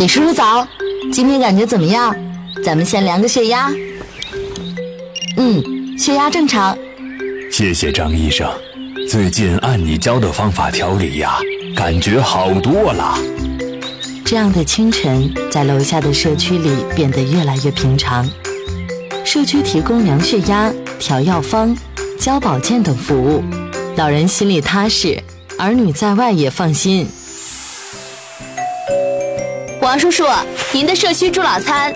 李师傅早，今天感觉怎么样？咱们先量个血压。血压正常。 谢谢张医生，最近按你教的方法调理呀，感觉好多了。 这样的清晨，在楼下的社区里变得越来越平常。社区提供量血压、调药方、教保健等服务，老人心里踏实，儿女在外也放心。 王叔叔，您的社区猪脑餐。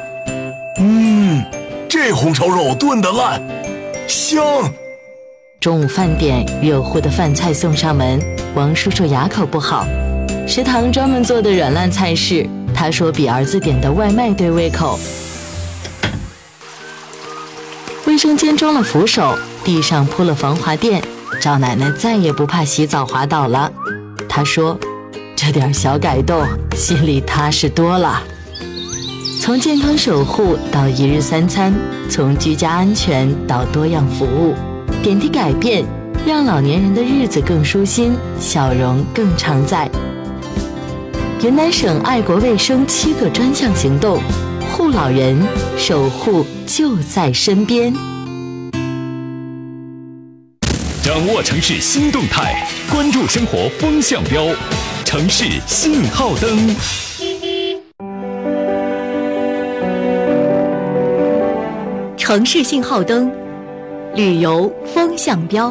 这红烧肉炖得烂，香。 中午饭点，热乎的饭菜送上门，王叔叔牙口不好，食堂专门做的软烂菜式，他说比儿子点的外卖对胃口。卫生间装了扶手，地上铺了防滑垫，赵奶奶再也不怕洗澡滑倒了。她说这点小改动，心里踏实多了。从健康守护到一日三餐，从居家安全到多样服务，点滴改变，让老年人的日子更舒心，笑容更常在。云南省爱国卫生7个专项行动，护老人，守护就在身边。 掌握城市新动态，关注生活风向标，城市信号灯。 城市信号灯，旅游风向标。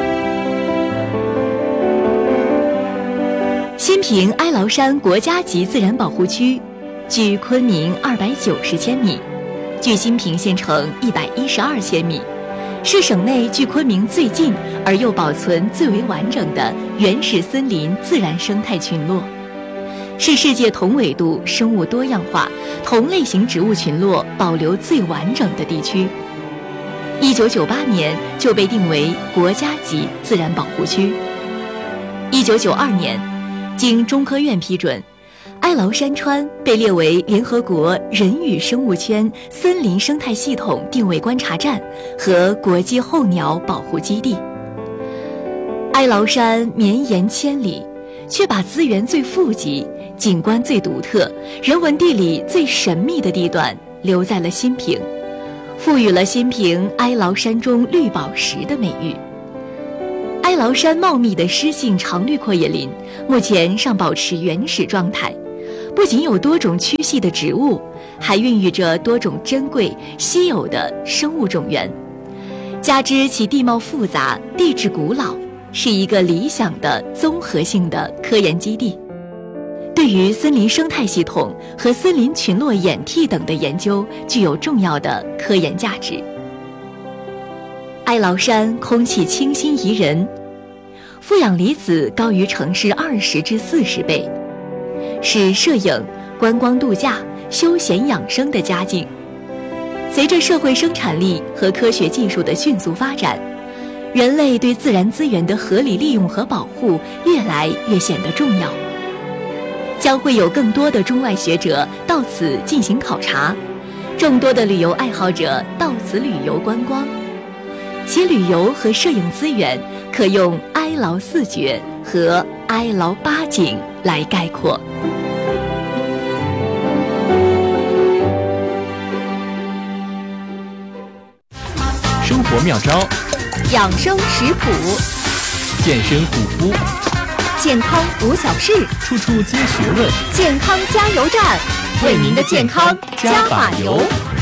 新平哀牢山国家级自然保护区，距昆明290千米，距新平县城112千米，是省内距昆明最近而又保存最为完整的原始森林自然生态群落，是世界同纬度生物多样化、同类型植物群落保留最完整的地区。1998年就被定为国家级自然保护区。1992年，经中科院批准，哀牢山川被列为联合国人与生物圈森林生态系统定位观察站和国际候鸟保护基地。哀牢山绵延千里，却把资源最富集、景观最独特、人文地理最神秘的地段留在了新平，赋予了新平哀牢山中绿宝石的美誉。哀牢山茂密的湿性常绿阔叶林目前尚保持原始状态，不仅有多种区系的植物，还孕育着多种珍贵稀有的生物种源，加之其地貌复杂、地质古老，是一个理想的综合性的科研基地，对于森林生态系统和森林群落演替等的研究具有重要的科研价值。哀牢山空气清新宜人，负氧离子高于城市20至40倍，是摄影、观光度假、休闲养生的佳境。随着社会生产力和科学技术的迅速发展，人类对自然资源的合理利用和保护越来越显得重要。将会有更多的中外学者到此进行考察，众多的旅游爱好者到此旅游观光，其旅游和摄影资源可用哀牢4绝和哀牢8景来概括。 生活妙招， 养生食谱， 健身护肤， 健康无小事， 处处皆学问， 健康加油站，为您的健康加把油。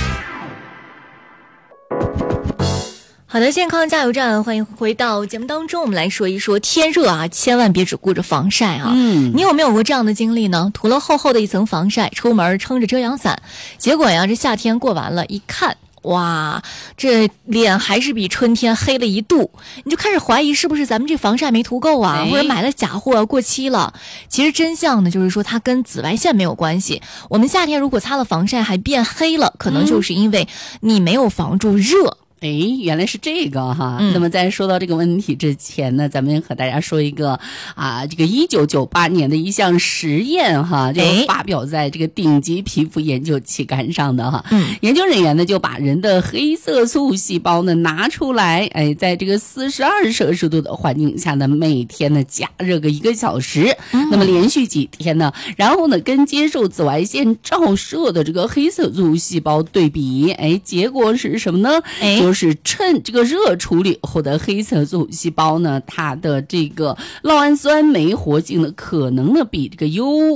好的，健康加油站，欢迎回到节目当中。我们来说一说天热啊，千万别只顾着防晒啊。你有没有过这样的经历呢？涂了厚厚的一层防晒，出门撑着遮阳伞，结果呀，这夏天过完了，一看，哇，这脸还是比春天黑了1度，你就开始怀疑是不是咱们这防晒没涂够啊，或者买了假货过期了。其实真相呢，就是说它跟紫外线没有关系。我们夏天如果擦了防晒还变黑了，可能就是因为你没有防住热。 哎，原来是这个哈。那么在说到这个问题之前呢，咱们和大家说一个这个1998年的一项实验哈，就发表在这个顶级皮肤研究期刊上的哈。研究人员呢就把人的黑色素细胞呢拿出来，在这个42摄氏度的环境下呢，每天呢加热个1个小时，那么连续几天呢，然后呢跟接受紫外线照射的这个黑色素细胞对比，结果是什么呢？就是趁这个热处理后的黑色素细胞呢，它的这个酪氨酸酶活性呢，可能呢比这个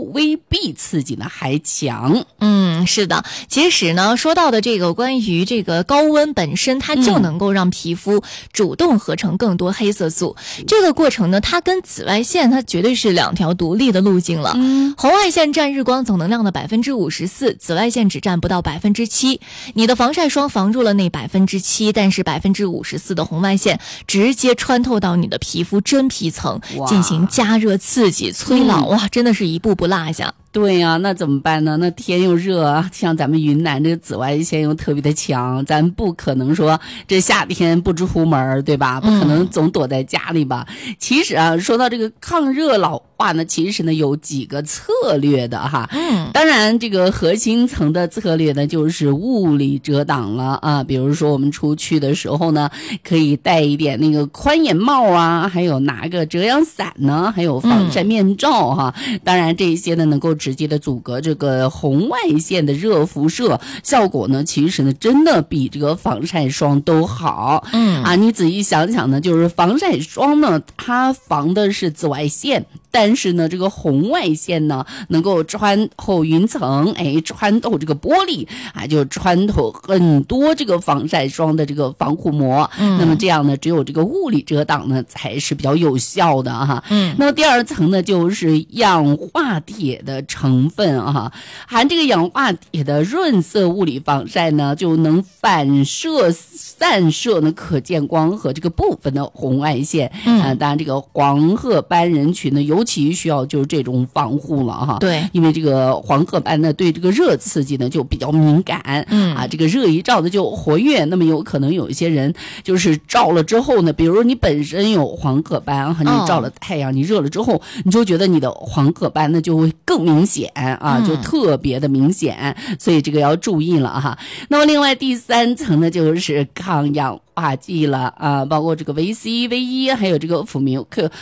UVB 刺激呢还强。 是的，其实呢，说到的这个关于这个高温本身，它就能够让皮肤主动合成更多黑色素。这个过程呢，它跟紫外线它绝对是2条独立的路径了。红外线占日光总能量的54%，紫外线只占不到7%。你的防晒霜防住了那7%，但是54%的红外线直接穿透到你的皮肤真皮层，进行加热刺激催老。哇，真的是一步不落下。 对呀，那怎么办呢？那天又热，像咱们云南这个紫外线又特别的强，咱不可能说这夏天不出门，对吧？不可能总躲在家里吧。其实说到这个抗热老化呢，其实呢有几个策略的哈。当然这个核心层的策略呢就是物理遮挡了啊。比如说我们出去的时候呢，可以戴一点那个宽檐帽啊，还有拿个遮阳伞呢，还有防晒面罩哈。当然这些呢能够直接的阻隔这个红外线的热辐射，效果呢其实呢真的比这个防晒霜都好。你仔细想想呢，就是防晒霜呢它防的是紫外线，但是呢这个红外线呢能够穿透云层，穿透这个玻璃就穿透很多这个防晒霜的这个防护膜。那么这样呢只有这个物理遮挡呢才是比较有效的哈。那么第二层呢就是氧化铁的成分含这个氧化铁的润色物理防晒呢就能反射散射呢可见光和这个部分的红外线。当然这个黄褐斑人群呢尤其需要就是这种防护了哈。 对， 因为这个黄褐斑呢对这个热刺激呢就比较敏感。这个热一照的就活跃，那么有可能有一些人就是照了之后呢，比如你本身有黄褐斑你照了太阳，你热了之后，你就觉得你的黄褐斑呢就会更明显就特别的明显，所以这个要注意了哈。那么另外第三层呢就是抗氧化剂了包括这个维 C、维 E， 还有这个辅酶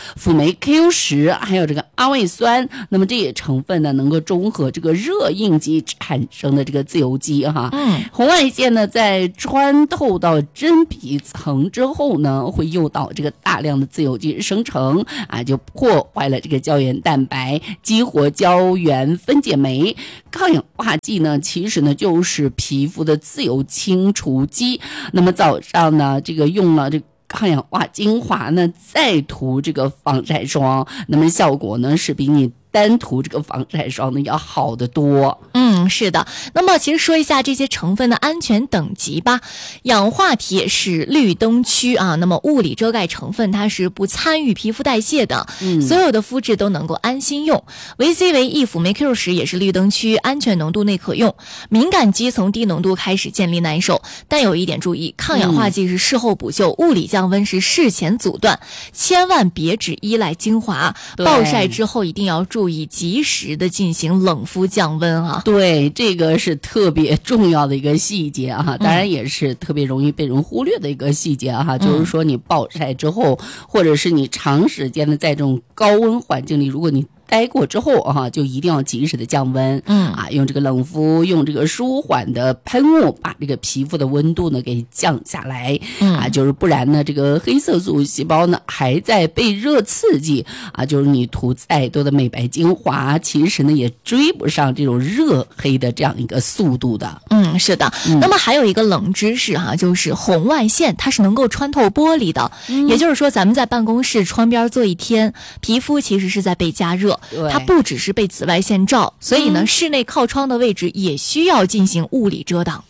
Q10， 还有这个阿魏酸。那么这些成分呢能够中和这个热应激产生的这个自由基哈。红外线呢在穿透到真皮层之后呢，会诱导这个大量的自由基生成就破坏了这个胶原蛋白，激活胶原分解酶。抗氧化剂呢其实呢就是皮肤的自由清除剂。那么早上呢这个用了这个抗氧化精华呢再涂这个防晒霜，那么效果呢是比你单涂这个防晒霜呢要好得多。 是的。那么其实说一下这些成分的安全等级吧。氧化铁是绿灯区那么物理遮盖成分它是不参与皮肤代谢的，所有的肤质都能够安心用。维 C、维 E、辅酶 Q10 也是绿灯区，安全浓度内可用。敏感肌从低浓度开始建立耐受，但有一点注意，抗氧化剂是事后补救，物理降温是事前阻断，千万别只依赖精华，暴晒之后一定要注意及时的进行冷敷降温对，这个是特别重要的一个细节当然也是特别容易被人忽略的一个细节就是说你暴晒之后，或者是你长时间的在这种高温环境里，如果你待过之后就一定要及时的降温。用这个冷敷，用这个舒缓的喷雾把这个皮肤的温度呢给降下来。就是不然呢这个黑色素细胞呢还在被热刺激就是你涂再多的美白精华，其实呢也追不上这种热黑的这样一个速度的。 是的。那么还有一个冷知识就是红外线它是能够穿透玻璃的。也就是说咱们在办公室窗边坐一天，皮肤其实是在被加热，它不只是被紫外线照，所以呢室内靠窗的位置也需要进行物理遮挡的。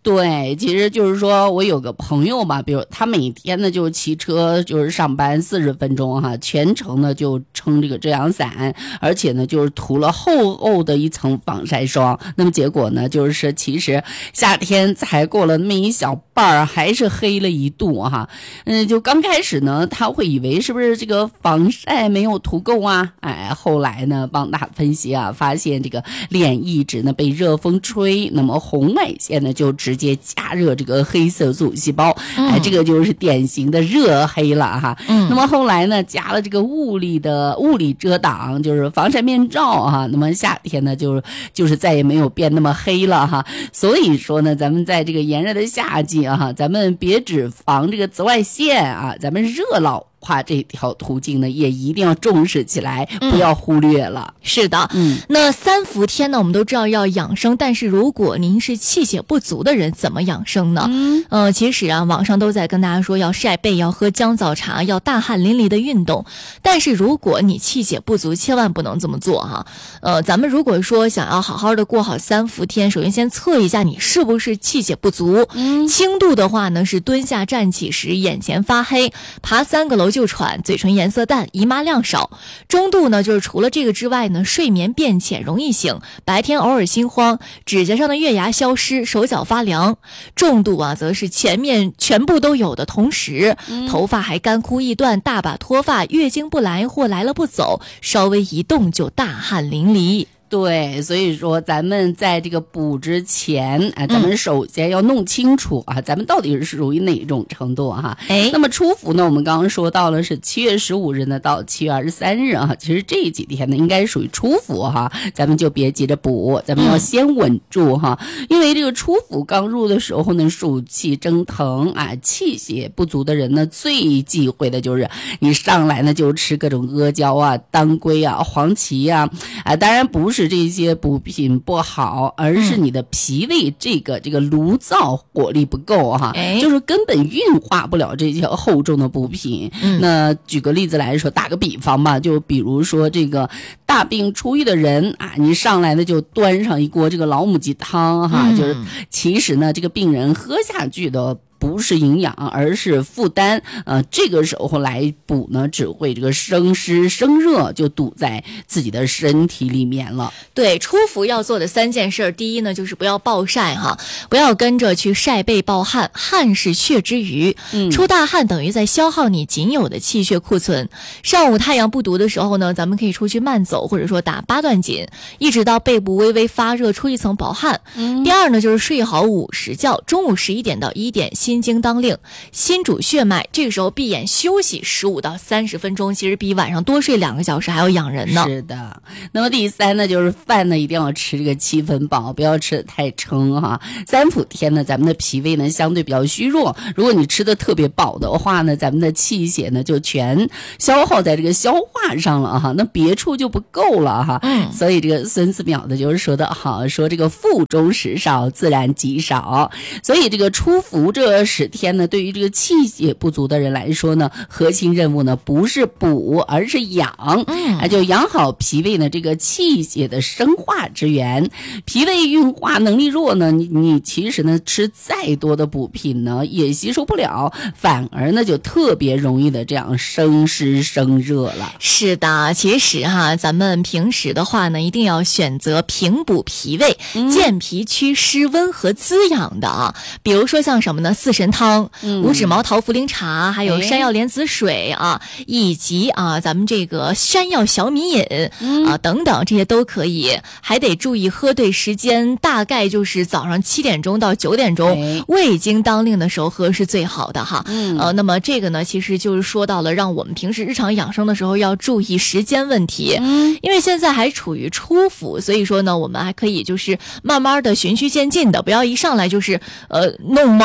对，其实就是说我有个朋友吧，比如他每天呢就骑车就是上班40分钟哈，全程呢就撑这个遮阳伞，而且呢就是涂了厚厚的一层防晒霜。那么结果呢就是其实夏天才过了那么一小半儿，还是黑了1度哈。就刚开始呢他会以为是不是这个防晒没有涂够啊？后来呢帮他分析啊，发现这个脸一直呢被热风吹，那么红外线呢就直接加热这个黑色素细胞，这个就是典型的热黑了哈。那么后来呢加了这个物理遮挡，就是防晒面罩哈。那么夏天呢就是再也没有变那么黑了哈。所以说呢，咱们在这个炎热的夏季啊，咱们别只防这个紫外线啊，咱们热老化这条途径呢也一定要重视起来，不要忽略了。 是的，那3伏天呢我们都知道要养生，但是如果您是气血不足的人，怎么养生呢？其实啊网上都在跟大家说要晒背，要喝姜枣茶，要大汗淋漓的运动，但是如果你气血不足，千万不能这么做哈。咱们如果说想要好好的过好3伏天，首先先测一下你是不是气血不足。轻度的话呢是蹲下站起时眼前发黑，爬3个楼就喘，嘴唇颜色淡，姨妈量少。中度呢就是除了这个之外呢，睡眠变浅，容易醒，白天偶尔心慌，指甲上的月牙消失，手脚发凉。重度啊则是前面全部都有的同时，头发还干枯易断，大把脱发，月经不来或来了不走，稍微一动就大汗淋漓。 对，所以说咱们在这个补之前咱们首先要弄清楚啊，咱们到底是属于哪种程度哈。那么初伏呢，我们刚刚说到了是7月15日呢到7月23日啊，其实这几天呢应该属于初伏哈，咱们就别急着补，咱们要先稳住哈。因为这个初伏刚入的时候呢，暑气蒸腾啊，气血不足的人呢最忌讳的就是你上来呢就吃各种阿胶啊、当归啊、黄芪啊，当然不是这些补品不好，而是你的脾胃这个炉灶火力不够哈，就是根本运化不了这些厚重的补品。那举个例子来说，打个比方吧，就比如说这个大病初愈的人啊，你上来呢就端上一锅这个老母鸡汤哈，就是其实呢这个病人喝下去的不是营养，而是负担。这个时候来补呢，只会这个生湿生热，就堵在自己的身体里面了。 对，初伏要做的3件事，第一呢就是不要暴晒哈，不要跟着去晒背暴汗，汗是血之余，出大汗等于在消耗你仅有的气血库存。上午太阳不毒的时候呢，咱们可以出去慢走，或者说打8段锦，一直到背部微微发热，出一层薄汗。第二呢就是睡好午时觉，中午11点到1点心经当令，心主血脉，这个时候闭眼休息15到30分钟，其实比晚上多睡2个小时还要养人呢。 是的。那么第3呢就是饭呢一定要吃这个7分饱，不要吃得太撑哈。3伏天呢咱们的脾胃呢相对比较虚弱，如果你吃的特别饱的话呢，咱们的气血呢就全消耗在这个消化上了哈，那别处就不够了哈。所以这个孙思邈的就是说的好，说这个腹中食少，自然极少。所以这个初伏这10天呢，对于这个气血不足的人来说呢，核心任务呢不是补，而是养。就养好脾胃呢这个气血的生化之源。脾胃运化能力弱呢，你其实呢吃再多的补品呢也吸收不了，反而呢就特别容易的这样生湿生热了。 是的，其实哈，咱们平时的话呢，一定要选择平补脾胃、健脾祛湿、温和滋养的啊。比如说像什么呢？四神汤、五指毛桃茯苓茶，还有山药莲子水啊，以及咱们这个山药小米饮等等，这些都可以。还得注意喝对时间，大概就是早上7点钟到9点钟，胃经当令的时候喝是最好的哈。那么这个呢，其实就是说到了让我们平时日常养生的时候要注意时间问题。因为现在还处于初伏，所以说呢，我们还可以就是慢慢的循序渐进的，不要一上来就是弄猛了。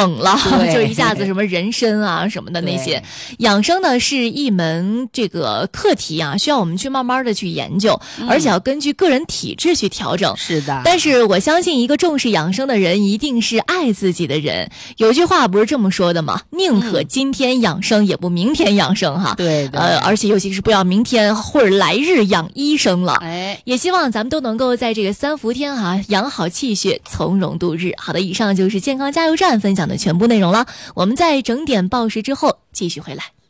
就一下子什么人参啊什么的那些。养生呢是一门这个课题啊，需要我们去慢慢的去研究，而且要根据个人体质去调整。 是的， 但是我相信一个重视养生的人一定是爱自己的人。有句话不是这么说的吗？宁可今天养生也不明天养生哈。 对， 而且尤其是不要明天或者来日养医生了。也希望咱们都能够在这个3伏天养好气血，从容度日。好的，以上就是健康加油站分享的全部内容了。我们在整点报时之后继续回来。